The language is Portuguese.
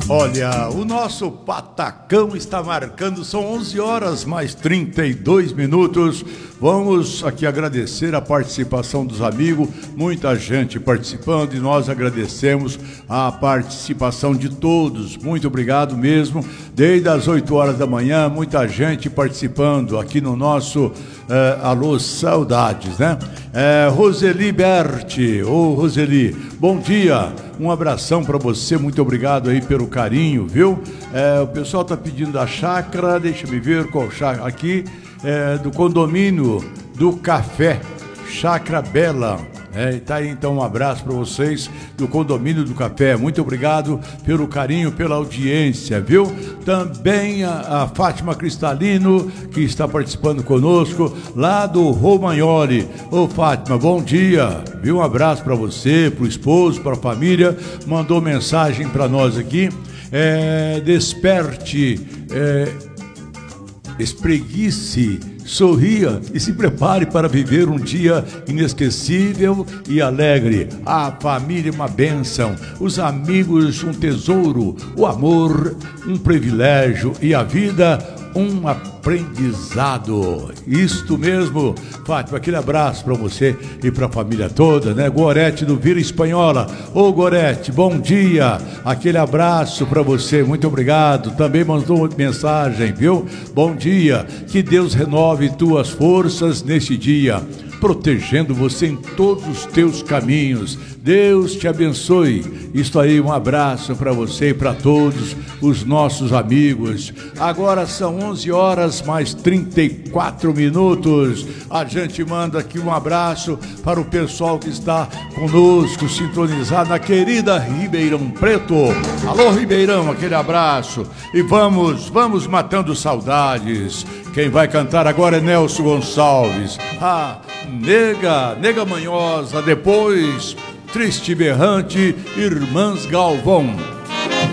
Olha, o nosso Patacão está marcando, são 11 horas mais 32 minutos. Vamos aqui agradecer a participação dos amigos, muita gente participando e nós agradecemos a participação de todos. Muito obrigado mesmo. Desde as 8 horas da manhã, muita gente participando aqui no nosso Alô Saudades, né? Roseli Berti, Roseli, bom dia, um abração para você, muito obrigado aí pelo carinho, viu? O pessoal tá pedindo a chácara, deixa eu ver qual chácara aqui, do condomínio do Café, Chácara Bela. Tá aí então um abraço para vocês do condomínio do Café, muito obrigado pelo carinho, pela audiência, viu? Também a Fátima Cristalino, que está participando conosco lá do Romagnoli. Fátima, bom dia, viu? Um abraço para você, para o esposo, para a família, mandou mensagem para nós aqui. Desperte, espreguice, sorria e se prepare para viver um dia inesquecível e alegre. A família uma bênção, os amigos um tesouro, o amor um privilégio e a vida um aprendizado. Isto mesmo, Fátima, aquele abraço para você e para a família toda, né? Gorete do Vila Espanhola. Gorete, bom dia, aquele abraço para você, muito obrigado. Também mandou mensagem, viu? Bom dia, que Deus renove tuas forças neste dia, protegendo você em todos os teus caminhos. Deus te abençoe. Isto aí, um abraço para você e para todos os nossos amigos. Agora são 11 horas mais 34 minutos. A gente manda aqui um abraço para o pessoal que está conosco, sintonizado na querida Ribeirão Preto. Alô, Ribeirão, aquele abraço. E vamos matando saudades. Quem vai cantar agora é Nelson Gonçalves. Nega Manhosa, depois Triste Berrante, Irmãs Galvão.